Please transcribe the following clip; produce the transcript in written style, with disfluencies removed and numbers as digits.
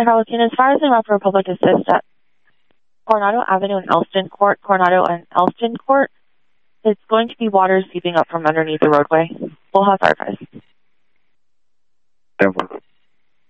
Carlton, as far as the Rapid Republic Assist at Coronado Avenue and Elston Court, it's going to be water seeping up from underneath the roadway. We'll have fire cars. 10-4.